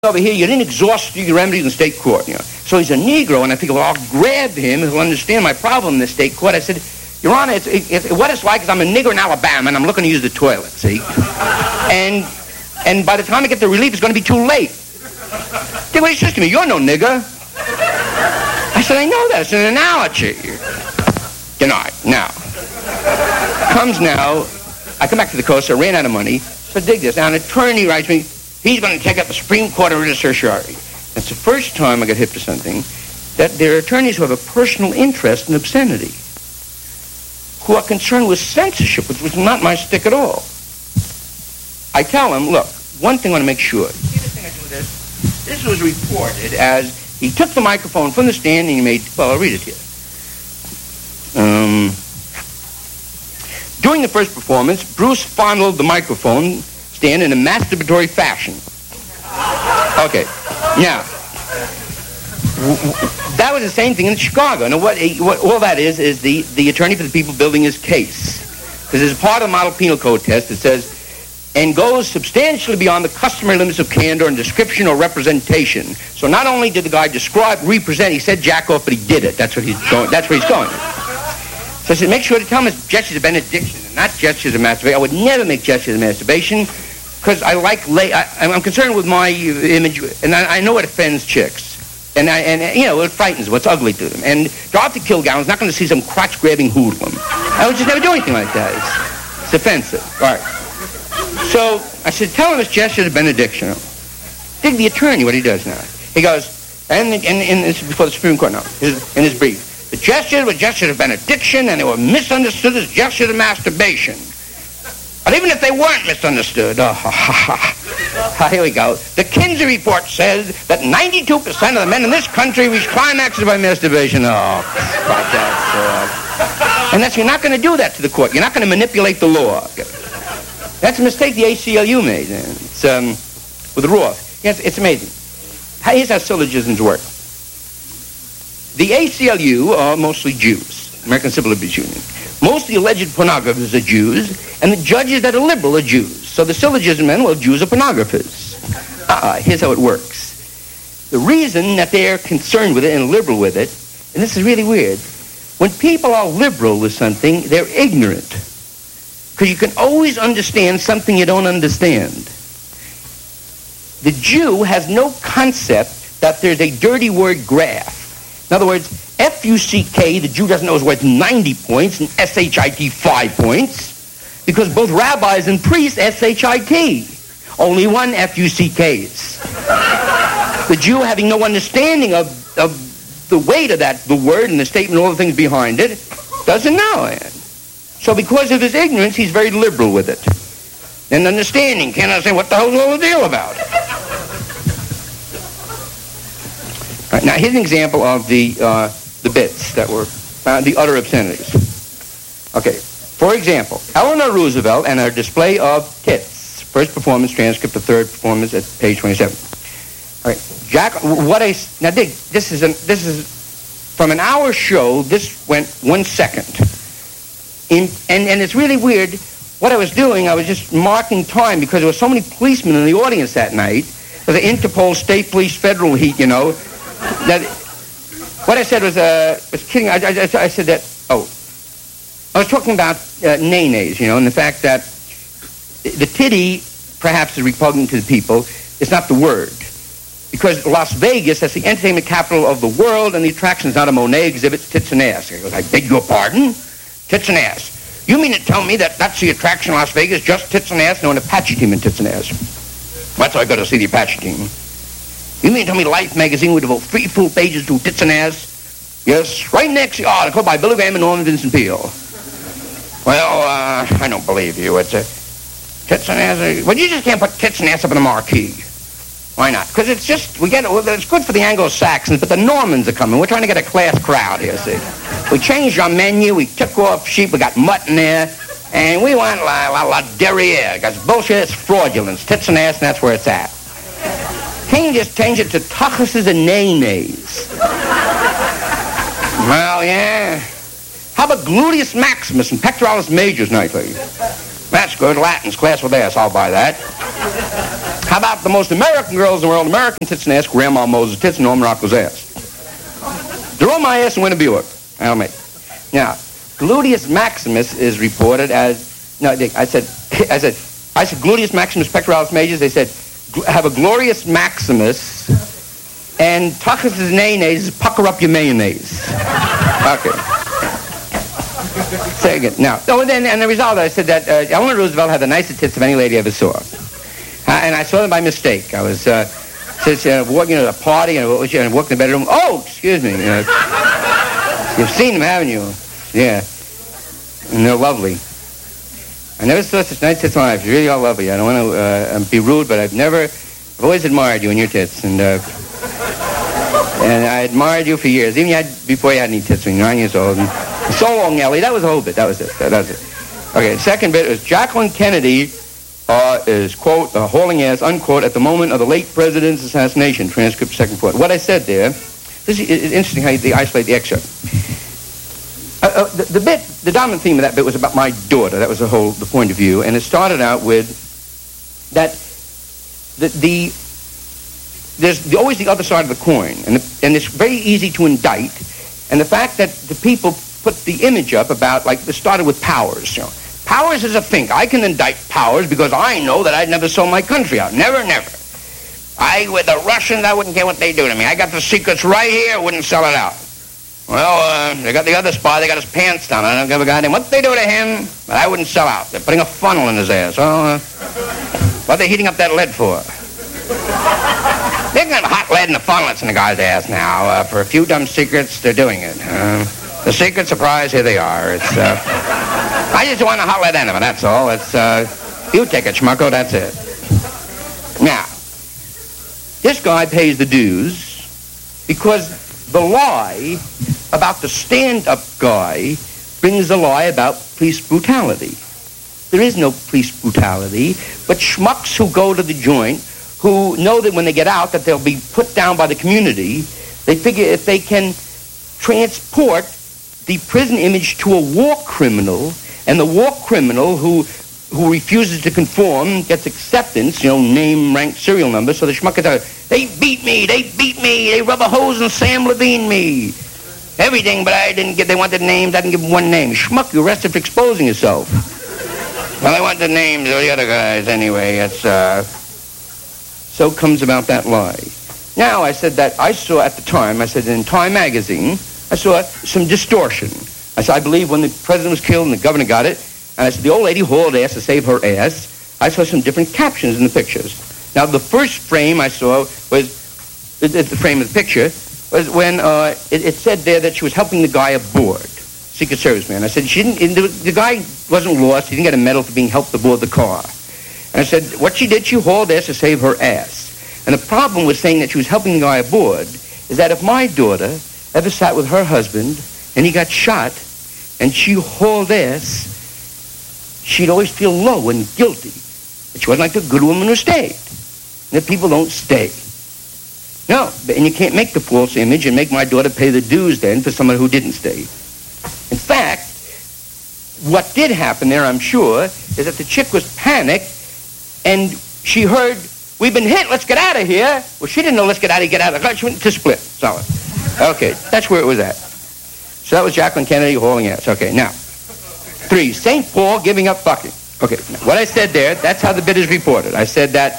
over here, you didn't exhaust your remedies in state court. So he's a Negro, and I think, well, I'll grab him. He'll understand my problem in the state court. I said, Your Honor, what it's like is I'm a nigger in Alabama, and I'm looking to use the toilet, see? And by the time I get the relief, it's going to be too late. Then what he says to me, you're no nigger. I said, I know that. It's an analogy. Denied. Now. I come back to the coast, I ran out of money, so dig this. Now, an attorney writes me, he's going to take up the Supreme Court of certiorari. It's the first time I got hip to something that there are attorneys who have a personal interest in obscenity, who are concerned with censorship, which was not my stick at all. I tell them, look, one thing I want to make sure. See the thing I do with this? This was reported as he took the microphone from the stand and he made, well, I'll read it here. During the first performance, Bruce fondled the microphone stand in a masturbatory fashion. Okay, now, that was the same thing in Chicago. Now, what all that is the attorney for the people building his case. Because there's a part of the model penal code test that says, and goes substantially beyond the customary limits of candor and description or representation. So not only did the guy represent, he said jack off, but he did it. That's what he's going. That's where he's going. So I said, make sure to tell him it's gestures of benediction and not gestures of masturbation. I would never make gestures of masturbation because I'm concerned with my image, and I know it offends chicks. And it frightens them. It's ugly to them. And Dorothy Kilgallen's not going to see some crotch-grabbing hoodlum. I would just never do anything like that. It's offensive. All right. So I said, tell him it's gestures of benediction. Dig the attorney what he does now. He goes, and this is before the Supreme Court now, in his brief. The gestures were gestures of benediction, and they were misunderstood as gestures of masturbation. But even if they weren't misunderstood, here we go. The Kinsey report says that 92% of the men in this country reach climaxes by masturbation. Oh, by that. And you're not going to do that to the court. You're not going to manipulate the law. That's a mistake the ACLU made. It's with Roth. Yes, it's amazing. Here's how syllogisms work. The ACLU are mostly Jews, American Civil Liberties Union. Most of the alleged pornographers are Jews, and the judges that are liberal are Jews. So the syllogism men, well, Jews are pornographers. Here's how it works. The reason that they're concerned with it and liberal with it, and this is really weird, when people are liberal with something, they're ignorant. Because you can always understand something you don't understand. The Jew has no concept that there's a dirty word graph. In other words, F-U-C-K, the Jew doesn't know is worth 90 points, and S-H-I-T 5 points, because both rabbis and priests S-H-I-T. Only one F-U-C-K's. The Jew, having no understanding of the weight of the word and the statement and all the things behind it, doesn't know it. So because of his ignorance, he's very liberal with it. And understanding, can't understand what the hell's all the deal about. All right, now here's an example of the bits that were found, the utter obscenities. Okay, for example, Eleanor Roosevelt and her display of tits. First performance transcript of third performance at page 27. All right, Jack, now dig, this is from an hour show, this went 1 second. And it's really weird. What I was doing, I was just marking time because there were so many policemen in the audience that night. For the Interpol, state police, federal heat, That what I said was kidding. I said that, I was talking about nays, and the fact that the titty perhaps is repugnant to the people. It's not the word. Because Las Vegas, that's the entertainment capital of the world, and the attraction is not a Monet exhibit, tits and ass. I goes, I beg your pardon? Tits and ass. You mean to tell me that that's the attraction in Las Vegas, just tits and ass? No, an Apache team and tits and ass. That's why I got to see the Apache team. You mean to tell me Life magazine would devote 3 full pages to tits and ass? Yes, right next to the article by Billy Graham and Norman Vincent Peale. Well, I don't believe you. It's tits and ass. Well, you just can't put tits and ass up in the marquee. Why not? Because it's just, it's good for the Anglo-Saxons, but the Normans are coming. We're trying to get a class crowd here, see. We changed our menu, we took off sheep, we got mutton there, and we went la derriere. Because bullshit, it's fraudulent. It's tits and ass, and that's where it's at. King just changed it to tuchuses and nay-nays. Well, yeah. How about gluteus maximus and pectoralis majus nightly? That's good. Latin's class with ass. I'll buy that. How about the most American girls in the world, American tits and ass, Grandma Moses tits and Norman Rockwell's ass? Throw my ass and win a Buick. I'll make. Now, gluteus maximus is reported as, no, I said gluteus maximus pectoralis major. They said, have a glorious maximus, and tuchus nays, pucker up your mayonnaise. Okay. Say again. Now, and the result, I said that Eleanor Roosevelt had the nicest tits of any lady I ever saw. And I saw them by mistake. I was walking at a party and walked in the bedroom. Oh, excuse me. You've seen them, haven't you? Yeah. And they're lovely. I never saw such nice tits in my life. You really are lovely. I don't want to be rude, but I've always admired you and your tits. And I admired you for years, even before you had any tits when you were 9 years old. And so long, Ellie. That was the whole bit. That was it. Okay, the second bit is Jacqueline Kennedy is, quote, hauling ass, unquote, at the moment of the late president's assassination. Transcript, second quote. What I said there, this is interesting how they isolate the excerpt. The dominant theme of that bit was about my daughter. That was the point of view. And it started out with that there's always the other side of the coin. And it's very easy to indict. And the fact that the people put the image up about, like, it started with Powers, you know. Powers is a think. I can indict Powers because I know that I'd never sold my country out. Never. With the Russians, I wouldn't care what they do to me. I got the secrets right here, wouldn't sell it out. Well, they got the other spy, they got his pants down. I don't give a goddamn what they do to him, but I wouldn't sell out. They're putting a funnel in his ass. What are they heating up that lead for? They're going to have hot lead in the funnel that's in the guy's ass now. For a few dumb secrets, they're doing it. The secret surprise, here they are. It's, I just want a hot lead enema, that's all. It's, you take it, schmucko, that's it. Now, this guy pays the dues because the lie about the stand-up guy brings the lie about police brutality. There is no police brutality, but schmucks who go to the joint, who know that when they get out that they'll be put down by the community, they figure if they can transport the prison image to a war criminal, and the war criminal who refuses to conform gets acceptance, name, rank, serial number, so the schmuck is out. They beat me, they rubber hose and Sam Levine me. Everything, but they wanted names, I didn't give them one name. Schmuck, you're arrested for exposing yourself. Well, I want the names of the other guys anyway. It's, so comes about that lie. Now, I said that I saw at the time, I said in Time magazine, I saw some distortion. I said, I believe when the president was killed and the governor got it, and I said, the old lady hauled ass to save her ass. I saw some different captions in the pictures. Now, the first frame I saw was, the frame of the picture, was when it said there that she was helping the guy aboard, Secret Service man. I said, the guy wasn't lost. He didn't get a medal for being helped aboard the car. And I said, what she did, she hauled ass to save her ass. And the problem with saying that she was helping the guy aboard is that if my daughter ever sat with her husband and he got shot and she hauled ass, she'd always feel low and guilty. But she wasn't like the good woman who stayed. And the people don't stay. No, and you can't make the false image and make my daughter pay the dues then for someone who didn't stay. In fact, what did happen there, I'm sure, is that the chick was panicked and she heard, we've been hit, let's get out of here. Well, she didn't know let's get out of here. She went to split. Solid. Okay, that's where it was at. So that was Jacqueline Kennedy hauling ass. Okay, now, 3, St. Paul giving up fucking. Okay, now, what I said there, that's how the bit is reported. I said that,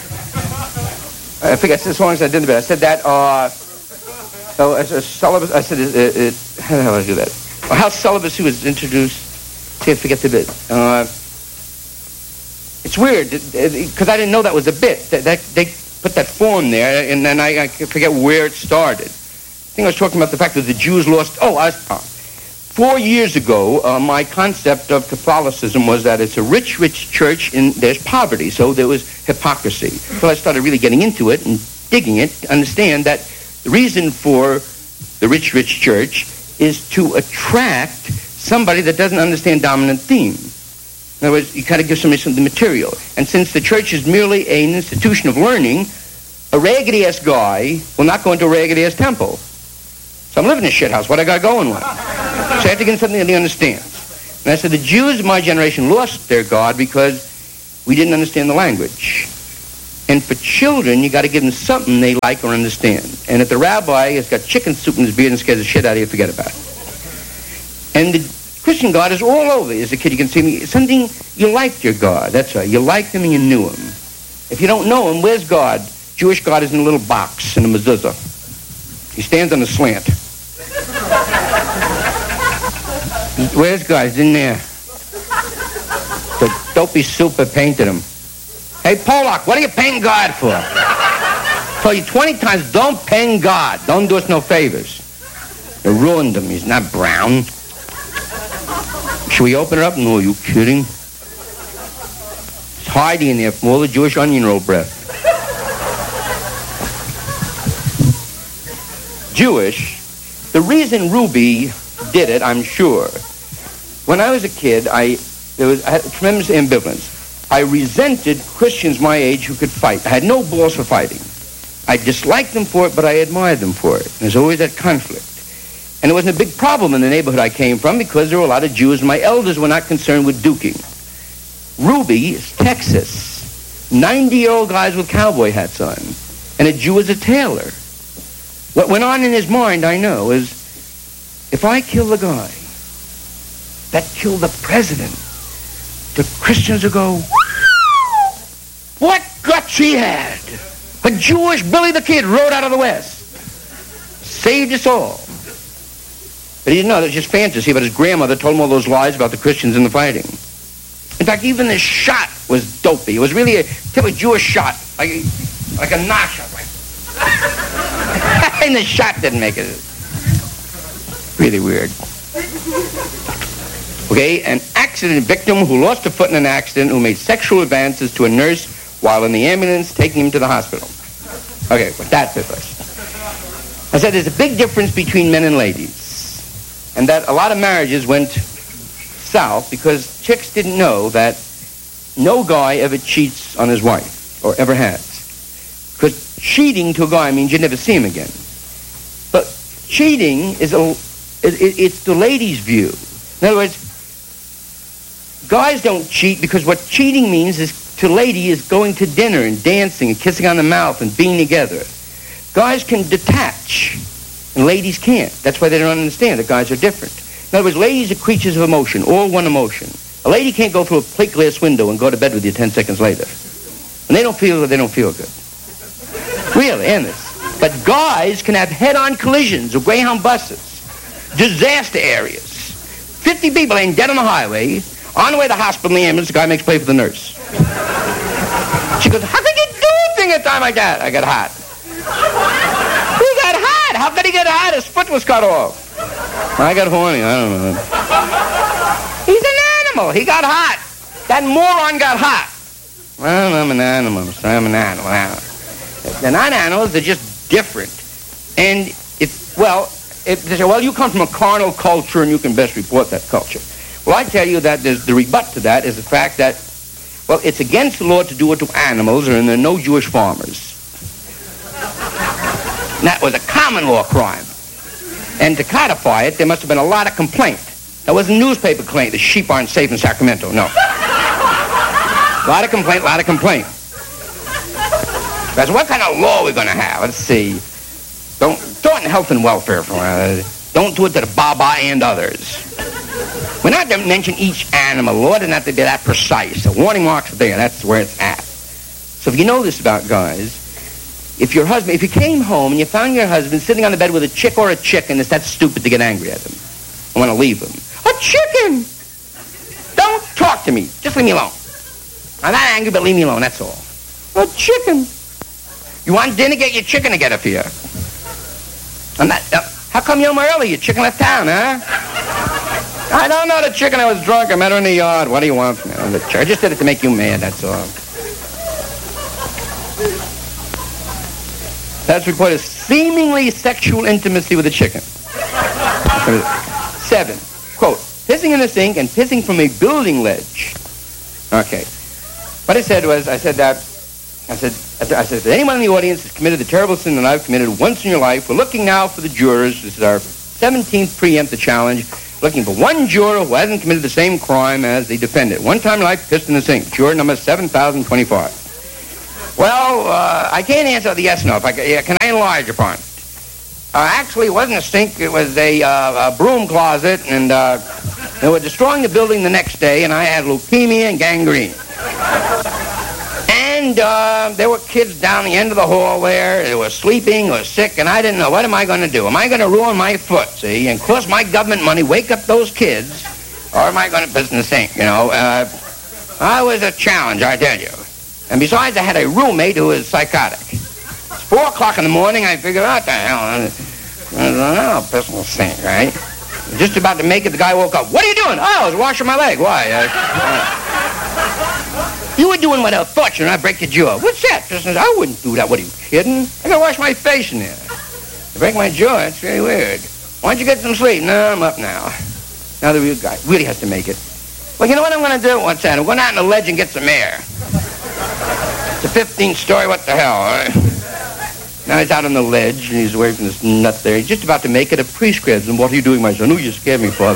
I forget as long as I did the bit. I said that, Sullivan, I said, how the hell did I do that? How Sullivan was introduced, I forget the bit. It's weird, because I didn't know that was a bit. They put that form there, and then I forget where it started. I think I was talking about the fact that the Jews lost... 4 years ago, my concept of Catholicism was that it's a rich church and there's poverty, so there was hypocrisy. So I started really getting into it and digging it to understand that the reason for the rich church is to attract somebody that doesn't understand dominant theme. In other words, you kind of give somebody some of the material. And since the church is merely an institution of learning, a raggedy-ass guy will not go into a raggedy-ass temple. So I'm living in a shit house. What I got going with? So I have to get something that he understands. And I said, the Jews of my generation lost their God because we didn't understand the language. And for children, you got to give them something they like or understand. And if the rabbi has got chicken soup in his beard and scares the shit out of you, forget about it. And the Christian God is all over. As a kid, you can see something, you liked your God. That's right. You liked him and you knew him. If you don't know him, where's God? Jewish God is in a little box in a mezuzah. He stands on a slant. Where's God? He's in there. The dopey super painted him. Hey, Pollock, what are you paying God for? I told you 20 times, don't pay God. Don't do us no favors. You ruined him. He's not brown. Should we open it up? No, are you kidding? It's hiding in there from all the Jewish onion roll breath. Jewish. The reason Ruby did it, I'm sure. When I was a kid, I had tremendous ambivalence. I resented Christians my age who could fight. I had no balls for fighting. I disliked them for it, but I admired them for it. There's always that conflict. And it wasn't a big problem in the neighborhood I came from because there were a lot of Jews, and my elders were not concerned with duking. Ruby is Texas. 90-year-old guys with cowboy hats on. And a Jew is a tailor. What went on in his mind, I know, is if I kill the guy that killed the president, the Christians will go, what guts he had. A Jewish Billy the Kid rode out of the West. Saved us all. But he didn't know, that was just fantasy, but his grandmother told him all those lies about the Christians and the fighting. In fact, even the shot was dopey. It was really a typical Jewish shot, like a knock shot. And the shot didn't make it. Really weird. Okay, an accident victim who lost a foot in an accident, who made sexual advances to a nurse while in the ambulance taking him to the hospital. Okay, well, that's it. I said there's a big difference between men and ladies. And that a lot of marriages went south because chicks didn't know that no guy ever cheats on his wife, or ever has. Because cheating to a guy means you never see him again. But cheating is it's the lady's view. In other words, guys don't cheat because what cheating means is to lady is going to dinner and dancing and kissing on the mouth and being together. Guys can detach, and ladies can't. That's why they don't understand that guys are different. In other words, ladies are creatures of emotion, all one emotion. A lady can't go through a plate glass window and go to bed with you 10 seconds later. When they don't feel it, they don't feel good. Really, and this. But guys can have head-on collisions of Greyhound buses, disaster areas. 50 people ain't dead on the highway. On the way to the hospital in the ambulance, the guy makes play for the nurse. She goes, how could you do a thing at a time like that? I got hot. He got hot. How could he get hot? His foot was cut off. I got horny. I don't know. He's an animal. He got hot. That moron got hot. Well, I'm an animal. So I'm an animal. They're not animals. They're just different. And they say, well, you come from a carnal culture and you can best report that culture. Well, I tell you that the rebut to that is the fact that, well, it's against the law to do it to animals, and there are no Jewish farmers. And that was a common law crime. And to codify it, there must have been a lot of complaint. That wasn't newspaper claim, the sheep aren't safe in Sacramento, no. A lot of complaint. That's what kind of law are we going to have? Let's see. Don't throw it in health and welfare for don't do it to the Baba and others. We're not going to mention each animal. Law doesn't have to be that precise. The warning marks are there. That's where it's at. So if you know this about guys, if you came home and you found your husband sitting on the bed with a chick or a chicken, it's that stupid to get angry at him. I want to leave him. A chicken! Don't talk to me. Just leave me alone. I'm not angry, but leave me alone. That's all. A chicken. You want dinner? Get your chicken together for you. I'm not... how come you're home early? Your chicken left town, huh? I don't know the chicken. I was drunk. I met her in the yard. What do you want from me? I just did it to make you mad, that's all. That's reported seemingly sexual intimacy with a chicken. 7, quote, pissing in the sink and pissing from a building ledge. Okay. What I said was, I said, if anyone in the audience has committed the terrible sin that I've committed once in your life, we're looking now for the jurors. This is our 17th preempt challenge. Looking for one juror who hasn't committed the same crime as the defendant. One time in life, pissed in the sink. Juror number 7025. Well, I can't answer the yes, no. Can I enlarge upon it? Actually, it wasn't a sink. It was a broom closet, and they were destroying the building the next day, and I had leukemia and gangrene. And there were kids down the end of the hall there. They were sleeping or sick, and I didn't know. What am I going to do? Am I going to ruin my foot, see, and cost my government money, wake up those kids, or am I going to piss in the sink, you know? I was a challenge, I tell you. And besides, I had a roommate who was psychotic. It's 4 o'clock in the morning. I figured out the hell. I'll piss in the sink, right? Just about to make it, the guy woke up. What are you doing? Oh, I was washing my leg. Why? You were doing what I thought, you know, I break your jaw. What's that? I wouldn't do that. What, are you kidding? I gotta wash my face in there. To break my jaw, that's really weird. Why don't you get some sleep? No, I'm up now. Now the real guy really has to make it. Well, you know what I'm gonna do? What's that? I'm going out on the ledge and get some air. It's a 15th story, what the hell, all right? Now he's out on the ledge, and he's away from this nut there. He's just about to make it a priest. And what are you doing, my son? Oh, you scared me, Father.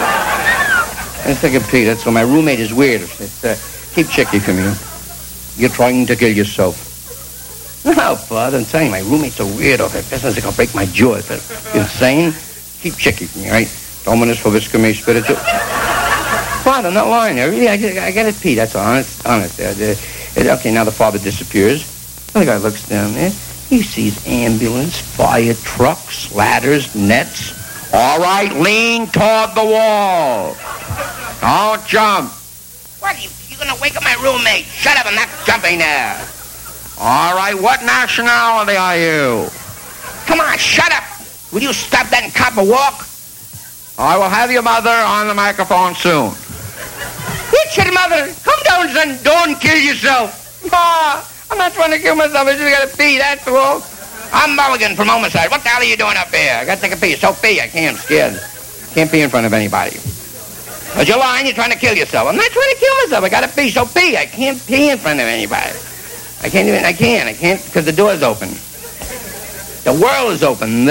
Let's take a peek. That's why my roommate is weird. Keep checking for me. You're trying to kill yourself. No, Father, I'm saying my roommate's a weirdo. That business is going to break my jaw. Is that insane? Keep checking for me, right? Dominus Foviscum Spiritu. Father, I'm not lying there. Really, I got it, Pete. That's honest. Okay, now the father disappears. The guy looks down there. He sees ambulance, fire trucks, ladders, nets. All right, lean toward the wall. Don't jump. What, you going to wake up my roommate? Shut up, I'm not jumping there. All right, what nationality are you? Come on, shut up. Will you stop that and cop a walk? I will have your mother on the microphone soon. Richard, mother, come down, son. Don't kill yourself. Ma, I'm not trying to kill myself. I just got to pee, that's all. I'm Mulligan from Homicide. What the hell are you doing up here? I got to take a pee. So pee. I can't. I'm scared. Can't pee in front of anybody. But you're lying. You're trying to kill yourself. I'm not trying to kill myself. I got to pee. So pee. I can't pee in front of anybody. I can't because the door's open. The world is open.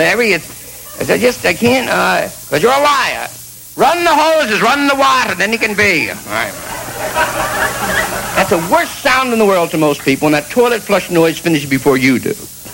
I can't, because you're a liar. Run the hoses, run the water, then you can be. All right. That's the worst sound in the world to most people, and that toilet flush noise finishes before you do.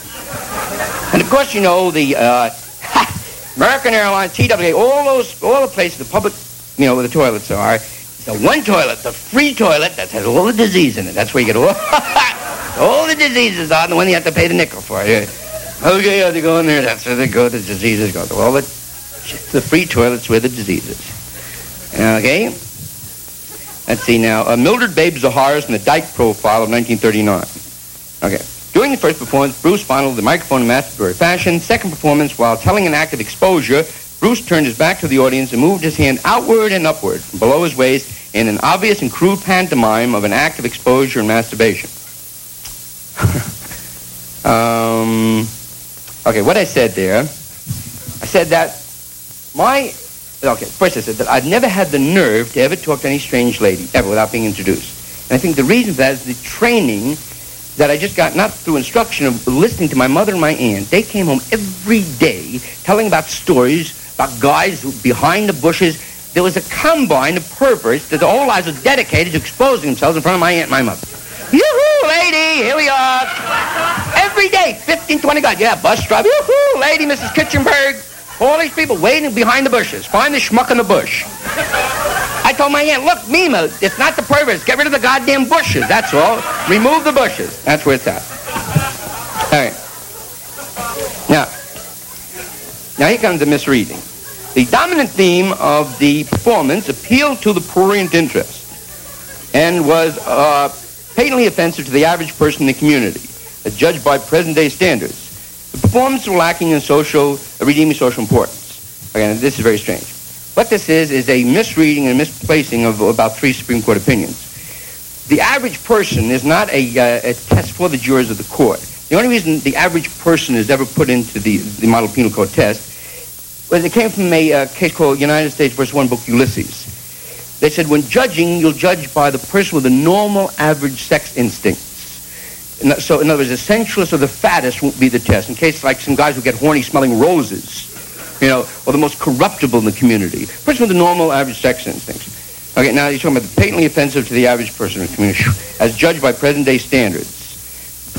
And of course, you know, the American Airlines, TWA, all the places, the public, you know, where the toilets are, the one toilet, the free toilet that has all the disease in it. That's where you get all the diseases are, the one you have to pay the nickel for. Okay, they go in there. That's where they go. The diseases go. Well, the free toilets where the diseases. Okay. Let's see now. Mildred Babe Zaharis in the Dyke Profile of 1939. Okay. During the first performance, Bruce fondled the microphone in masturbatory fashion. Second performance, while telling an act of exposure, Bruce turned his back to the audience and moved his hand outward and upward from below his waist in an obvious and crude pantomime of an act of exposure and masturbation. Okay, what I said there, I said that first I said that I'd never had the nerve to ever talk to any strange lady, ever, without being introduced. And I think the reason for that is the training that I just got, not through instruction, of listening to my mother and my aunt. They came home every day telling about stories about guys who, behind the bushes. There was a combine of perverts that their whole lives were dedicated to exposing themselves in front of my aunt and my mother. Yoo-hoo, lady, here we are. Every day, 15, 20 guys. Yeah, bus driver. Yoo-hoo, lady, Mrs. Kitchenberg. All these people waiting behind the bushes. Find the schmuck in the bush. I told my aunt, look, Mima, it's not the perverts. Get rid of the goddamn bushes. That's all. Remove the bushes. That's where it's at. All right. Now here comes the misreading. The dominant theme of the performance appealed to the prurient interest and was patently offensive to the average person in the community, as judged by present-day standards. The performance was lacking in redeeming social importance. Again, this is very strange. What this is a misreading and misplacing of about 3 Supreme Court opinions. The average person is not a test for the jurors of the court. The only reason the average person is ever put into the model penal code test was it came from a case called United States versus One Book Ulysses. They said when judging, you'll judge by the person with a normal average sex instincts. So, in other words, the sensualist or the fattest won't be the test. In case like some guys who get horny smelling roses, you know, or the most corruptible in the community. Person with the normal average sex instincts. Okay, now you're talking about the patently offensive to the average person in the community, as judged by present-day standards.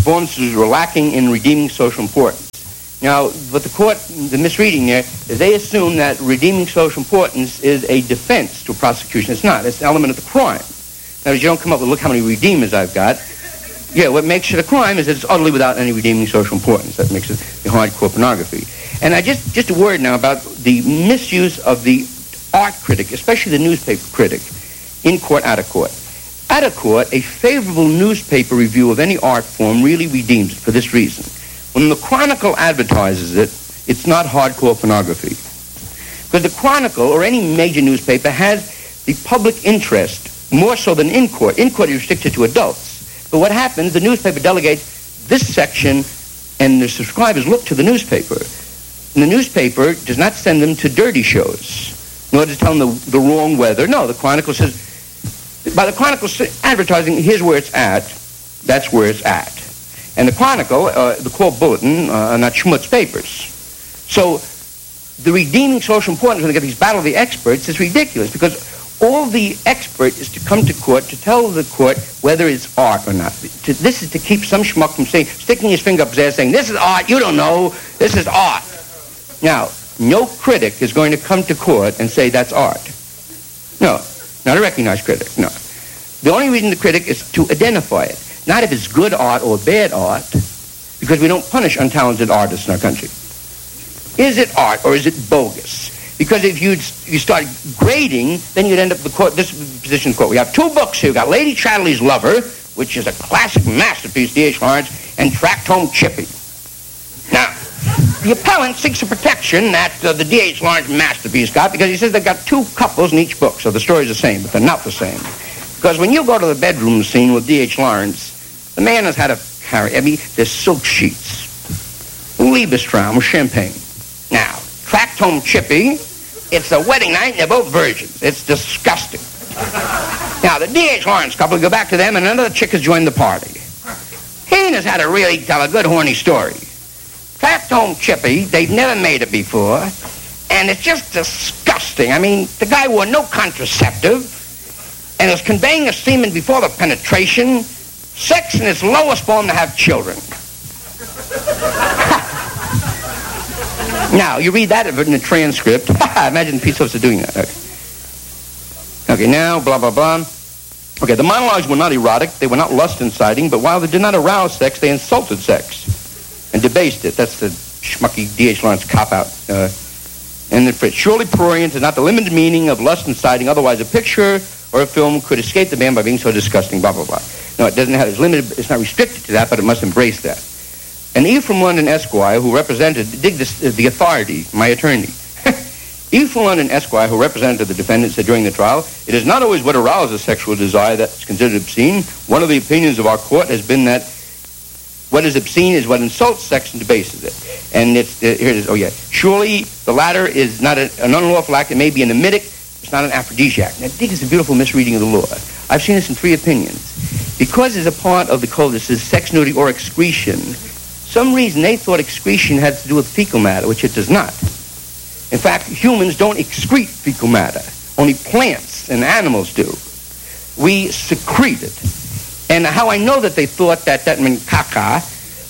performances were lacking in redeeming social importance. Now, what the court, the misreading there, is they assume that redeeming social importance is a defense to a prosecution. It's not. It's an element of the crime. Now, you don't come up with, look how many redeemers I've got. Yeah, what makes it a crime is that it's utterly without any redeeming social importance. That makes it the hardcore pornography. And I just a word now about the misuse of the art critic, especially the newspaper critic, in court, out of court. Out of court, a favorable newspaper review of any art form really redeems it for this reason. When the Chronicle advertises it, it's not hardcore pornography. Because the Chronicle, or any major newspaper, has the public interest more so than in court. In court, you're restricted to adults. But what happens, the newspaper delegates this section, and the subscribers look to the newspaper. And the newspaper does not send them to dirty shows, nor does it tell them the wrong weather. No, the Chronicle says, by the Chronicle advertising, here's where it's at, that's where it's at. And the Chronicle, the Court Bulletin, are not schmutz papers. So the redeeming social importance when they get these battle of the experts is ridiculous, because all the expert is to come to court to tell the court whether it's art or not. This is to keep some schmuck from sticking his finger up his ass saying, this is art, you don't know, this is art. Now, no critic is going to come to court and say that's art. No, not a recognized critic, no. The only reason the critic is to identify it. Not if it's good art or bad art, because we don't punish untalented artists in our country. Is it art or is it bogus? Because if you start grading, then you'd end up the court, this position court. We have two books here. We've got Lady Chatterley's Lover, which is a classic masterpiece, D.H. Lawrence, and Tract Home Chippy. Now, the appellant seeks a protection that the D.H. Lawrence masterpiece got, because he says they've got two couples in each book, so the story's the same, but they're not the same. Because when you go to the bedroom scene with D.H. Lawrence, the man has had a carry. I mean, there's silk sheets, Liebestraum with champagne. Now, Tract Home Chippy, it's a wedding night, and they're both virgins. It's disgusting. Now, the D.H. Lawrence couple, go back to them, and another chick has joined the party. He has had to really tell a good horny story. Tract Home Chippy, they've never made it before, and it's just disgusting. I mean, the guy wore no contraceptive, and was conveying a semen before the penetration, sex in its lowest form to have children. Now, you read that in the transcript. Imagine peace officers doing that. Okay, now, blah, blah, blah. Okay, the monologues were not erotic. They were not lust-inciting, but while they did not arouse sex, they insulted sex and debased it. That's the schmucky D.H. Lawrence cop-out. And then Fritz, surely prurient is not the limited meaning of lust-inciting, otherwise a picture or a film could escape the ban by being so disgusting, blah, blah, blah. No, it doesn't have, it's limited, it's not restricted to that, but it must embrace that. And E. from London, Esquire, who represented, dig this, the authority, my attorney. E. from London, Esquire, who represented the defendant, said during the trial, it is not always what arouses sexual desire that's considered obscene. One of the opinions of our court has been that what is obscene is what insults sex and debases it. And it's, here it is, oh yeah. Surely the latter is not an unlawful act. It may be an emetic. It's not an aphrodisiac. Now, I think it's a beautiful misreading of the law. I've seen this in three opinions. Because it's a part of the code that says sex, nudity, or excretion, some reason they thought excretion had to do with fecal matter, which it does not. In fact, humans don't excrete fecal matter. Only plants and animals do. We secrete it. And how I know that they thought that meant caca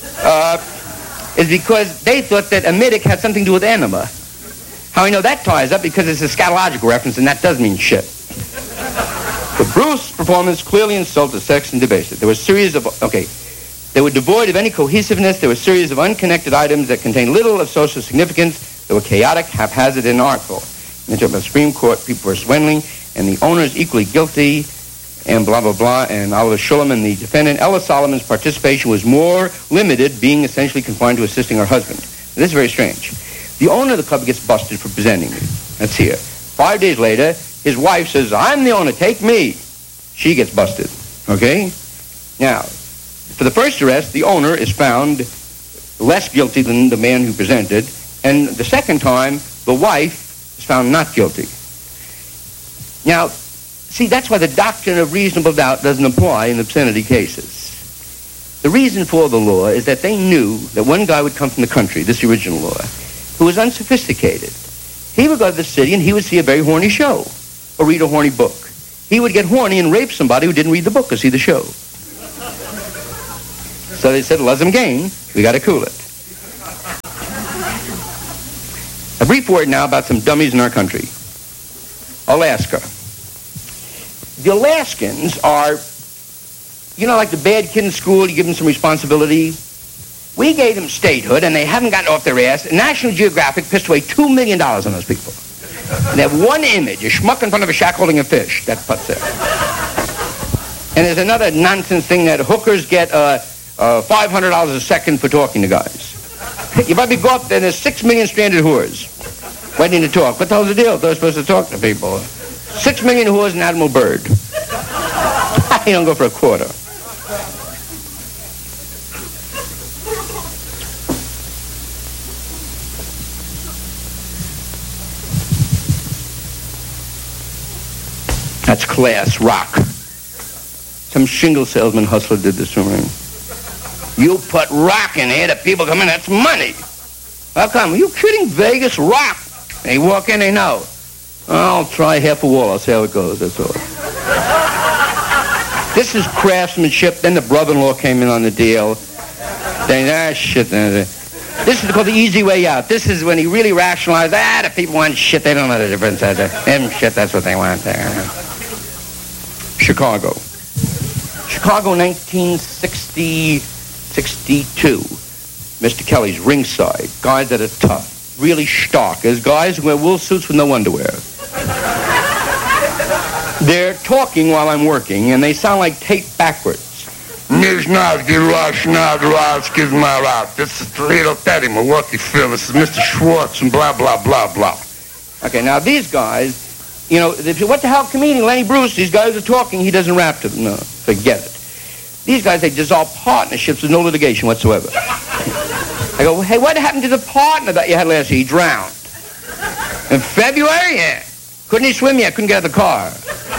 is because they thought that emetic had something to do with enema. How I know that ties up because it's a scatological reference, and that does mean shit. The Bruce performance clearly insulted sex and debased it. There were a series of, they were devoid of any cohesiveness. There were a series of unconnected items that contained little of social significance. They were chaotic, haphazard, and artful. And the Supreme Court, people were swindling, and the owner is equally guilty, and blah, blah, blah. And Oliver Schulman, the defendant, Ella Solomon's participation was more limited, being essentially confined to assisting her husband. Now, this is very strange. The owner of the club gets busted for presenting me. That's here. 5 days later, his wife says, I'm the owner, take me. She gets busted. Okay? Now, for the first arrest, the owner is found less guilty than the man who presented, and the second time, the wife is found not guilty. Now, see, that's why the doctrine of reasonable doubt doesn't apply in obscenity cases. The reason for the law is that they knew that one guy would come from the country, this original law, who was unsophisticated. He would go to the city and he would see a very horny show or read a horny book. He would get horny and rape somebody who didn't read the book or see the show. So they said, let them gain. We got to cool it. A brief word now about some dummies in our country. Alaska. The Alaskans are, like the bad kid in school, you give them some responsibility. We gave them statehood, and they haven't gotten off their ass. National Geographic pissed away $2 million on those people. And they have one image, a schmuck in front of a shack holding a fish. That puts it. And there's another nonsense thing that hookers get $500 a second for talking to guys. You probably go up there, there's 6 million stranded whores waiting to talk. What the hell's the deal? They're supposed to talk to people. 6 million whores and Admiral Byrd. You don't go for a quarter. That's class rock. Some shingle salesman hustler did this for me. You put rock in here, the people come in, that's money. How come? Are you kidding? Vegas, rock. They walk in, they know. I'll try half a wall. I'll see how it goes, that's all. This is craftsmanship. Then the brother-in-law came in on the deal. Saying, shit. This is called the easy way out. This is when he really rationalized, the people want shit. They don't know the difference. Them shit, that's what they want there. Chicago. Chicago, 1962. Mr. Kelly's ringside. Guys that are tough. Really stark. There's guys who wear wool suits with no underwear. They're talking while I'm working, and they sound like tape backwards. This is Toledo Teddy, Milwaukee Phil. This is Mr. Schwartz and blah, blah, blah, blah. Okay, now these guys, what the hell, comedian Lenny Bruce, these guys are talking, he doesn't rap to them. No, forget it. These guys, they dissolve partnerships with no litigation whatsoever. I go, hey, what happened to the partner that you had last year? He drowned. In February? Yeah. Couldn't he swim yet? Couldn't get out of the car.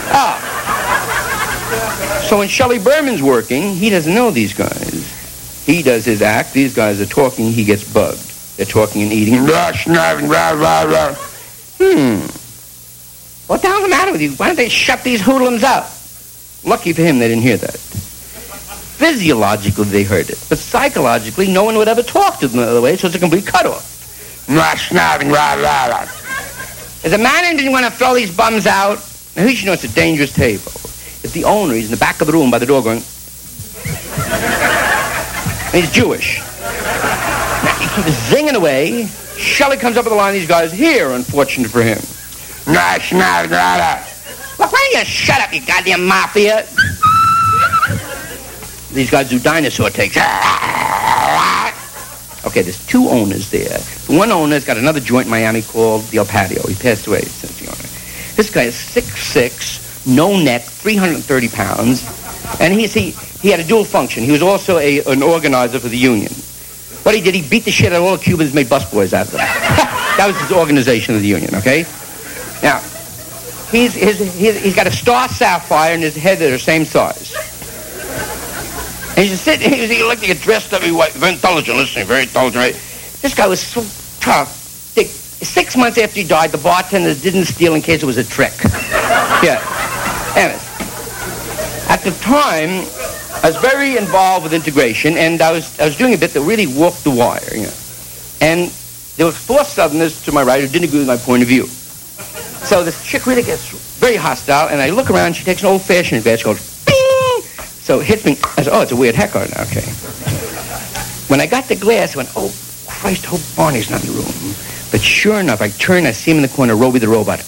So when Shelley Berman's working, he doesn't know these guys. He does his act. These guys are talking. He gets bugged. They're talking and eating. What the hell's the matter with you? Why don't they shut these hoodlums up? Lucky for him, they didn't hear that. Physiologically, they heard it. But psychologically, no one would ever talk to them the other way, so it's a complete cutoff. As a manager, didn't want to throw these bums out. Now, who should know it's a dangerous table? If the owner is in the back of the room by the door going, and he's Jewish. Now, he keeps zinging away. Shelley comes up with the line, these guys here, unfortunate for him. Look, why don't you shut up, you goddamn mafia? These guys do dinosaur takes. Okay, there's two owners there. The one owner's got another joint in Miami called the El Patio. He passed away since the owner. This guy is 6'6", no neck, 330 pounds. And he had a dual function. He was also an organizer for the union. What he did, he beat the shit out of all the Cubans, made busboys out of them. That was his organization of the union, okay? Now, he's got a star sapphire in his head that are the same size. And he's sitting, he looked like a dressed up, very intelligent, listening, very intelligent, right? This guy was so tough. 6 months after he died, the bartenders didn't steal in case it was a trick. Yeah. Anyways, at the time, I was very involved with integration, and I was doing a bit that really walked the wire, And there were 4 Southerners to my right who didn't agree with my point of view. So this chick really gets very hostile, and I look around, she takes an old-fashioned glass, goes, bing! So it hits me. I said, it's a weird heckler. Okay. When I got the glass, I went, oh, Christ, hope Barney's not in the room. But sure enough, I turn, I see him in the corner, Roby the robot.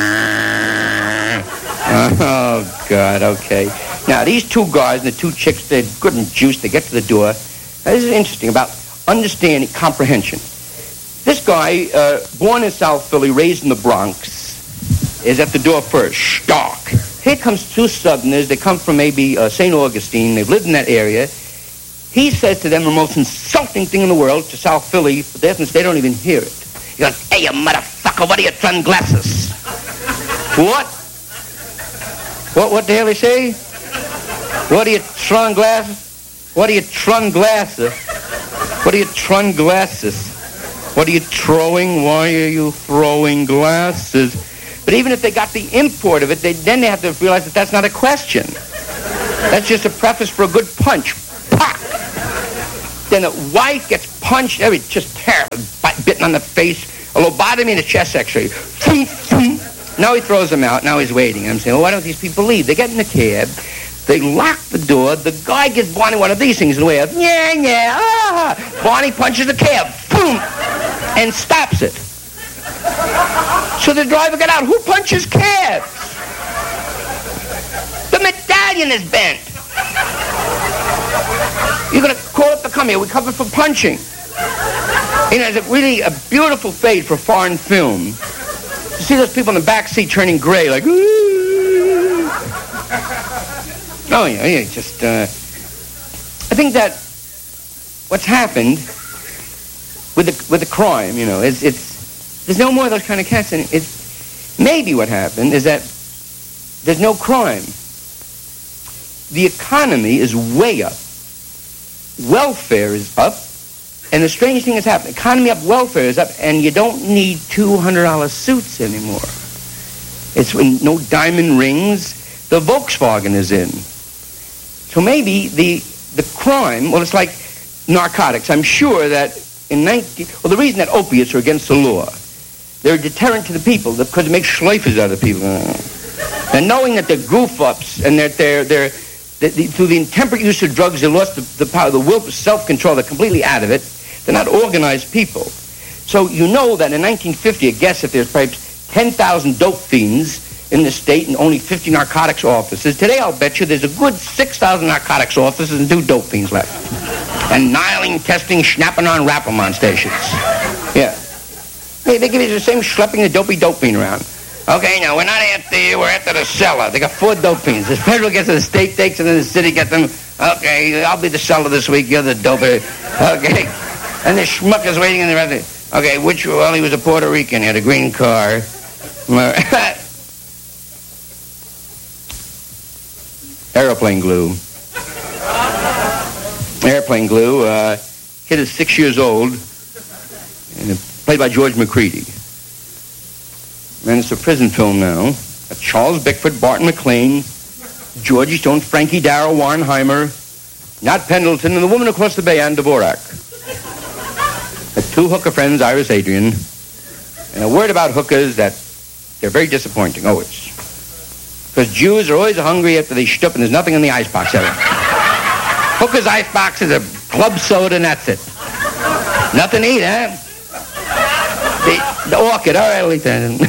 Oh, God, okay. Now, these 2 guys and the 2 chicks, they're good and juiced. They get to the door. Now, this is interesting about understanding, comprehension. This guy, born in South Philly, raised in the Bronx, is at the door first. Stark. Here comes 2 Southerners. They come from maybe St. Augustine. They've lived in that area. He says to them the most insulting thing in the world to South Philly, but they don't even hear it. He goes, hey, you motherfucker, what are your sunglasses? What? What the hell they say? What are your sunglasses? What are your sunglasses? What are your sunglasses? What are you throwing? Why are you throwing glasses? But even if they got the import of it, then they have to realize that that's not a question. That's just a preface for a good punch. Pop! Then the wife gets punched, just terrible, bitten on the face, a lobotomy and a chest x-ray. Now he throws them out. Now he's waiting. And I'm saying, well, why don't these people leave? They get in the cab. They lock the door. The guy gives Barney one of these things in the way of, Barney punches the cab, boom, and stops it. So the driver got out. Who punches cabs? The medallion is bent. You're going to call up the company. We cover for punching. It's really a beautiful fate for foreign film. You see those people in the back seat turning gray, like, ooh. Oh, yeah, just, I think that what's happened with the crime, there's no more of those kind of cats. And maybe what happened is that there's no crime. The economy is way up. Welfare is up. And the strange thing has happened. Economy up, welfare is up, and you don't need $200 suits anymore. It's no diamond rings. The Volkswagen is in. So maybe the crime, well, it's like narcotics. I'm sure that the reason that opiates are against the law, they're a deterrent to the people because it makes schleifers out of people. And knowing that they're goof-ups and that they're through the intemperate use of drugs, they lost the power, the will, self-control. They're completely out of it. They're not organized people. So you know that in 1950, I guess if there's perhaps 10,000 dope fiends in the state and only 50 narcotics officers, today I'll bet you there's a good 6,000 narcotics officers and 2 dope fiends left. And niling, testing, schnapping on Rappelman stations. Yeah. They give you the same schlepping the dopey dope fiend around. Okay, now, we're not after you, we're after the seller. They got 4 dope fiends. The federal gets them, the state takes them, and the city gets them. Okay, I'll be the seller this week, you're the doper. Okay. And the schmuck is waiting in the rest. Okay, well, he was a Puerto Rican, he had a green car. Airplane glue. Airplane glue. Kid is 6 years old, and played by George McCready. And it's a prison film now. Charles Bickford, Barton McLean, Georgie Stone, Frankie Darrow, Warren Heimer, Nat Pendleton, and the woman across the bay, Ann Dvorak. The 2 hooker friends, Iris Adrian. And a word about hookers that they're very disappointing, always. Because Jews are always hungry after they shtup and there's nothing in the icebox ever. Hookers' icebox is a club soda and that's it. Nothing to eat, huh? The orchid, all right, I'll eat that.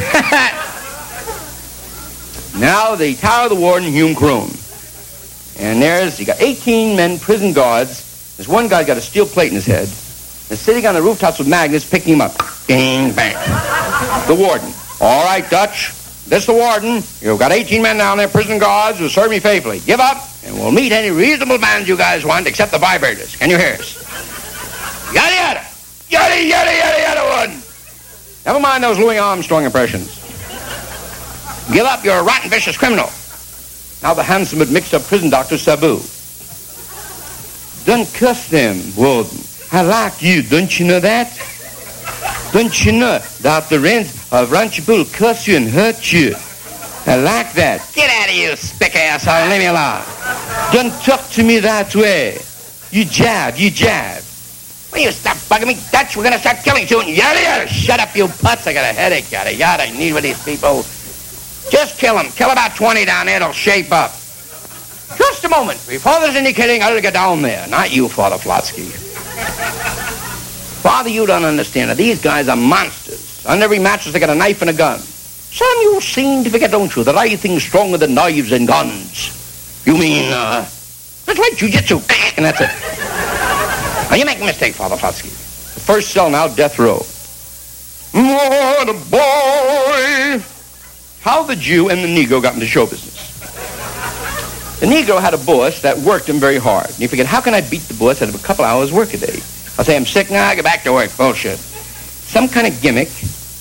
Now the Tower of the Warden, Hume Croon. And you got 18 men, prison guards. There's one guy got a steel plate in his head. They're sitting on the rooftops with magnets, picking him up. Bing, bang. The warden. All right, Dutch. This is the warden. You've got 18 men down there, prison guards, who serve me faithfully. Give up, and we'll meet any reasonable bands you guys want, except the vibrators. Can you hear us? Yada, yada. Yada, yada, yada, yada, one. Never mind those Louis Armstrong impressions. Give up, you're a rotten, vicious criminal. Now the handsome but mixed-up prison doctor, Sabu. Don't cuss them, warden. I like you, don't you know that? Don't you know that the rents of Rancho Pool cuss you and hurt you? I like that. Get out of here, you spick asshole, and leave me alone. Don't talk to me that way. You jab. Will you stop bugging me, Dutch? We're going to start killing soon. Yada, yada. Shut up, you putz. I got a headache. Yada, yada. I need with these people. Just kill them. Kill about 20 down there. It'll shape up. Just a moment. Before there's any kidding, I'll get down there. Not you, Father Flotsky. Father, you don't understand. These guys are monsters. On every mattress, they got a knife and a gun. Son, you seem to forget, don't you, that I think stronger than knives and guns. You mean, that's right, jiu-jitsu. And that's it. Now, you make a mistake, Father Flotsky. The first cell now, death row. What a boy! How the Jew and the Negro got into show business. The Negro had a boss that worked him very hard. And you forget, how can I beat the boss out of a couple hours work a day? I'll say, I'm sick now, get back to work. Bullshit. Some kind of gimmick.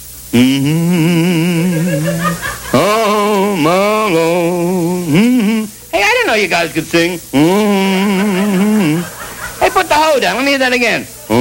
Oh, my Lord. Hey, I didn't know you guys could sing. Hey, put the hoe down. Let me hear that again.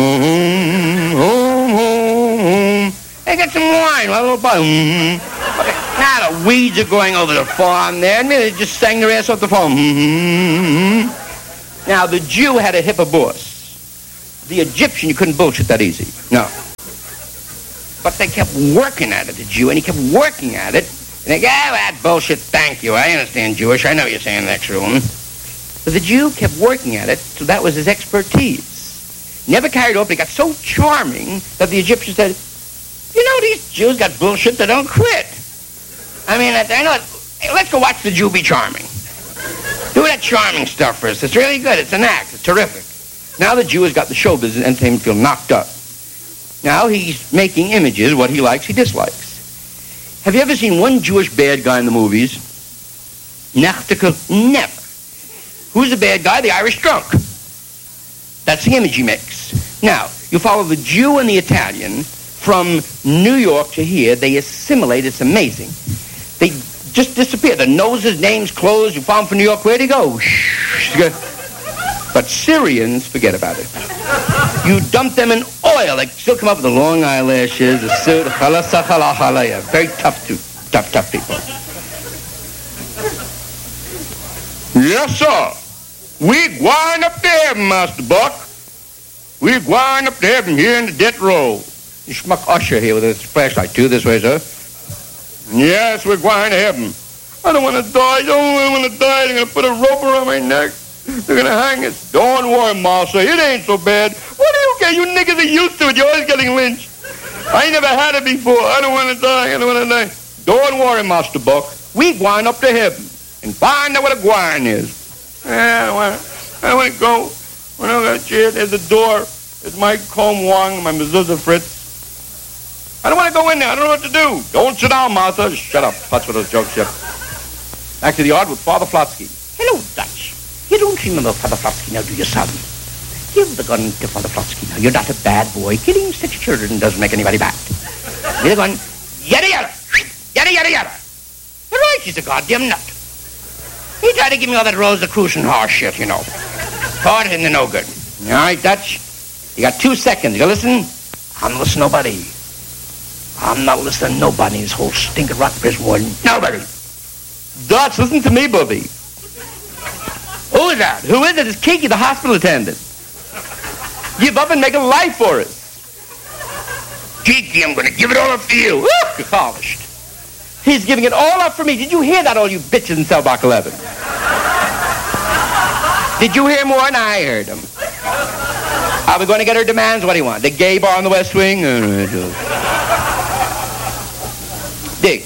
Hey, get some wine. A little bite. Okay. Now the weeds are going over the farm there, and they just sang their ass off the farm. Now the Jew had a hipper boss. the Egyptian, you couldn't bullshit that easy. No. But they kept working at it, the Jew, and he kept working at it. And they go, that bullshit, thank you. I understand Jewish. I know you're saying the next room. But the Jew kept working at it, so that was his expertise. Never carried over. He got so charming that the Egyptian said, you know, these Jews got bullshit that don't quit. I mean, I know. Hey, let's go watch the Jew be charming. Do that charming stuff for us. It's really good. It's an act. It's terrific. Now the Jew has got the show business entertainment field knocked up. Now he's making images, what he likes, he dislikes. Have you ever seen one Jewish bad guy in the movies? Never. Who's the bad guy? The Irish drunk. That's the image he makes. Now, you follow the Jew and the Italian from New York to here. They assimilate. It's amazing. They just disappear. The noses, names, clothes. You follow them from New York. Where'd he go? But Syrians, forget about it. You dump them in oil. They still come up with the long eyelashes, the suit. Very tough people. Yes, sir. We going up to heaven, Master Buck. We going up to heaven here in the death row. You schmuck usher here with his flashlight, too. This way, sir. Yes, we're going to heaven. I don't want to die. I don't want to die. They're going to put a rope around my neck. They're going to hang us. Don't worry, Master. It ain't so bad. What do you care? You niggas are used to it. You're always getting lynched. I ain't never had it before. I don't want to die. I don't want to die. Don't worry, Master Buck. We going up to heaven and find out what a gwine is. I don't want to go. When I got here, there's the door. There's my comb wang, my mezuzah fritz. I don't want to go in there. I don't know what to do. Don't sit down, Martha. Shut up. Putz with those jokes, Chip. Back to the yard with Father Flotsky. Hello, Dutch. You don't remember Father Flotsky now, do you, son? Give the gun to Father Flotsky now. You're not a bad boy. Killing 6 children doesn't make anybody bad. Give the gun. Yada, yada. Yada, yada, yada. You're right, he's a goddamn nut. He tried to give me all that Rosicrucian horse shit, you know. Thought it into no good. All right, Dutch. You got 2 seconds. You listen? I'm not listening to nobody. I'm not listening to nobody in this whole stinking rock prison warden. Nobody. Dutch, listen to me, Bobby. Who is that? Who is it? It's Kiki, the hospital attendant. Give up and make a life for it. Kiki, I'm going to give it all up for you. Woo! Polished. He's giving it all up for me. Did you hear that, all you bitches in cell block 11? Did you hear more than I heard them? Are we going to get her demands? What do you want? The gay bar on the West Wing? Dig.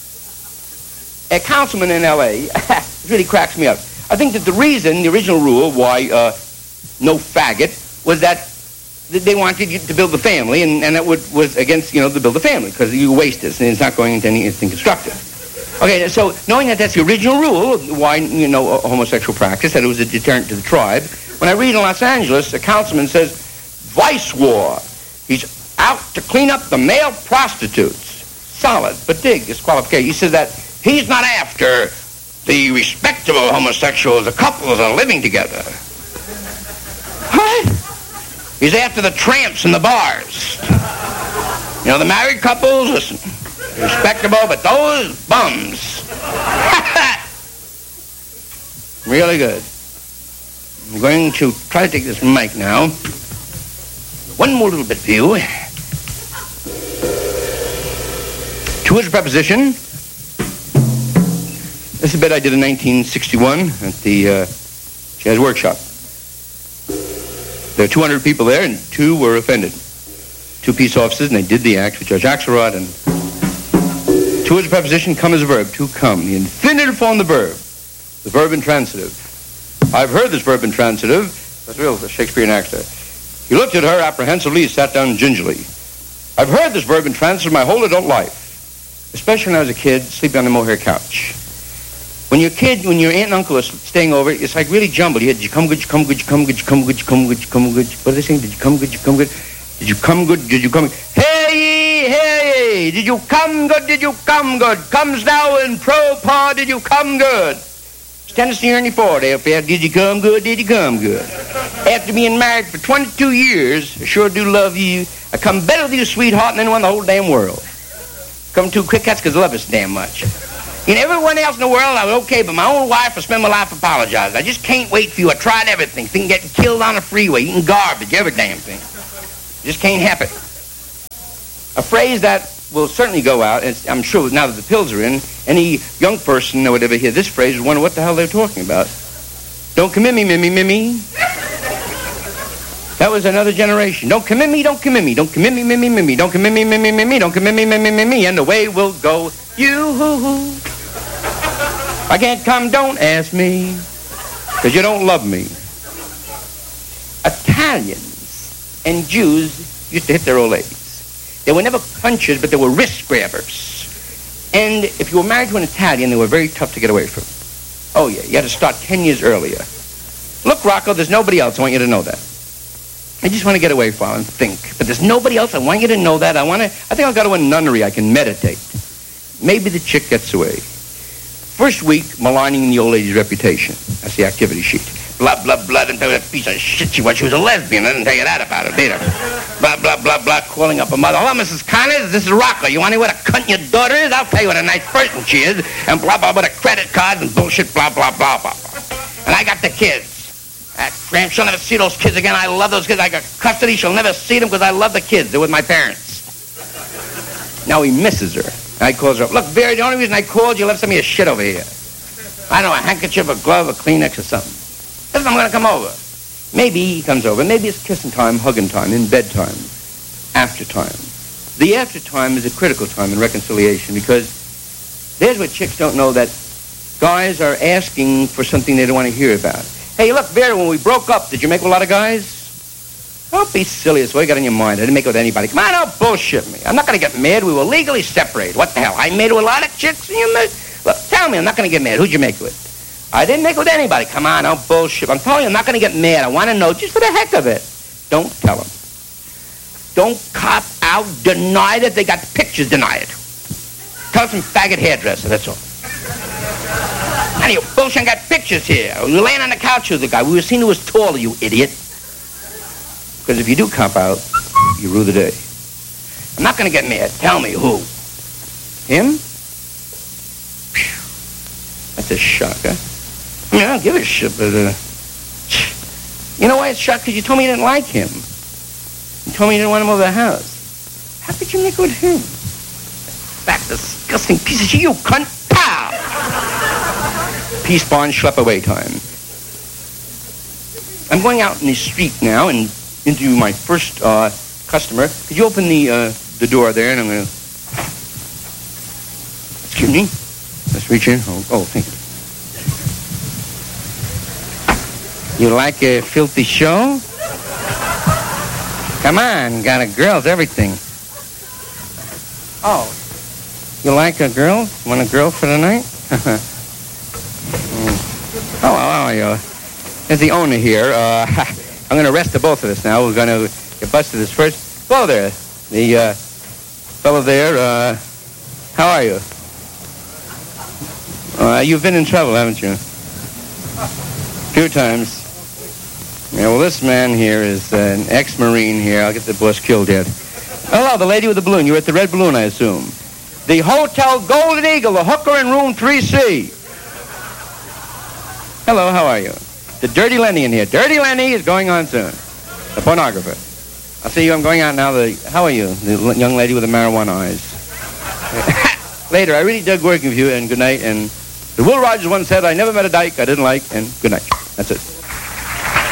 A councilman in L.A., it really cracks me up. I think that the reason, the original rule, why no faggot, was that they wanted you to build the family, and that was against, to build the family, because you waste this, and it's not going into anything constructive. Okay, so knowing that that's the original rule, why, homosexual practice, that it was a deterrent to the tribe, when I read in Los Angeles, a councilman says, vice war. He's out to clean up the male prostitutes. Solid, but dig, disqualification. He says that he's not after the respectable homosexuals, the couples are living together. What? He's after the tramps in the bars. The married couples, listen, respectable, but those bums. Really good. I'm going to try to take this mic now. One more little bit for you. Two-word preposition. This is a bit I did in 1961 at the Jazz Workshop. There were 200 people there, and 2 were offended. 2 peace officers, and they did the act with Judge Axelrod. And two-word preposition, come as a verb, to come. The infinitive form of the verb intransitive. I've heard this verb intransitive. That's real, the Shakespearean actor. He looked at her apprehensively, he sat down gingerly. I've heard this verb intransitive my whole adult life, especially when I was a kid, sleeping on the mohair couch. When you're a kid, when your aunt and uncle are staying over, it's like really jumbled. You had, did you come good, you come good, you come good, you come good, you come good, you come good. What are they saying? Did you come good, you come good? Did you come good, did you come good? Hey, hey, did you come good, did you come good? Comes now in pro par, did you come good? It's Tennessee Ernie Ford up there. Did you come good, did you come good? After being married for 22 years, I sure do love you. I come better with you, sweetheart, than anyone in the whole damn world. Come 2 quick cuts because I love us damn much. You know, everyone else in the world, I was okay, but my own wife, I spend my life apologizing. I just can't wait for you. I tried everything. Thing getting killed on the freeway, eating garbage, every damn thing. Just can't happen. A phrase that will certainly go out, and I'm sure now that the pills are in, any young person that would ever hear this phrase would wonder what the hell they're talking about. Don't commit me, Mimmy, Mimmy. That was another generation. Don't commit me, don't commit me. Don't commit me, Mimmy, Mimmy. Don't commit me, Mimmy, Mimmy. Don't commit me, Mimmy, Mimmy. And away we'll go, you-hoo-hoo. If I can't come, don't ask me, because you don't love me. Italians and Jews used to hit their old ladies. They were never punchers, but they were wrist grabbers. And if you were married to an Italian, they were very tough to get away from. Oh, yeah, you had to start 10 years earlier. Look, Rocco, there's nobody else. I want you to know that. I just want to get away from and think. But there's nobody else. I want you to know that. I think I'll go to a nunnery. I can meditate. Maybe the chick gets away. First week, maligning the old lady's reputation. That's the activity sheet. Blah, blah, blah. Didn't tell you that piece of shit she was. She was a lesbian. I didn't tell you that about her, did I? Blah, blah, blah, blah. Calling up her mother. Hello, Mrs. Connors. This is Rocco. You want to know what a cunt your daughter is? I'll tell you what a nice person she is. And blah, blah, blah. The credit cards and bullshit. Blah, blah, blah, blah. And I got the kids. That cramp. She'll never see those kids again. I love those kids. I got custody. She'll never see them because I love the kids. They're with my parents. Now he misses her. I calls her up. Look, Vera, the only reason I called you left some of your shit over here. I don't know, a handkerchief, a glove, a Kleenex, or something. Listen, I'm going to come over. Maybe he comes over. Maybe it's kissing time, hugging time, in bedtime, after time. The after time is a critical time in reconciliation because there's what chicks don't know, that guys are asking for something they don't want to hear about. Hey, look, Vera, when we broke up, did you make with a lot of guys? Don't be silly. That's what you got in your mind. I didn't make with anybody. Come on, don't bullshit me. I'm not going to get mad. We were legally separated. What the hell? I made with a lot of chicks and you made... Look, tell me, I'm not going to get mad. Who'd you make with? I didn't make with anybody. Come on, don't bullshit. I'm telling you, I'm not going to get mad. I want to know just for the heck of it. Don't tell them. Don't cop out. Deny that they got pictures. Deny it. Tell some faggot hairdresser, that's all. Honey, you bullshit, I got pictures here. You were laying on the couch with the guy. We were seeing who was taller, you idiot. Because if you do cop out, you rue the day. I'm not going to get mad. Tell me who. Him? Phew. That's a shock, huh? I mean, I don't give a shit, but, you know why it's shock? Because you told me you didn't like him. You told me you didn't want him over the house. How could you make with him? That disgusting piece of shit, you cunt. Pow! Peace bond, schlep away time. I'm going out in the street now and into my first customer. Could you open the door there? And I'm going to... Excuse me. Let's reach in. Oh, thank you. You like a filthy show? Come on, got a girl's everything. Oh, you like a girl? Want a girl for the night? Oh, how are you? There's the owner here. I'm going to arrest the both of us now. We're going to get busted this first. Hello there. The fellow there, how are you? You've been in trouble, haven't you? A few times. Yeah, well, this man here is an ex-Marine here. I'll get the boss killed yet. Hello, the lady with the balloon. You're at the Red Balloon, I assume. The Hotel Golden Eagle, the hooker in room 3C. Hello, how are you? The Dirty Lenny in here. Dirty Lenny is going on soon. The pornographer. I'll see you. I'm going out now. How are you? The young lady with the marijuana eyes. Later. I really dug working with you, and good night. And Will Rogers once said, I never met a dyke I didn't like, and good night. That's it.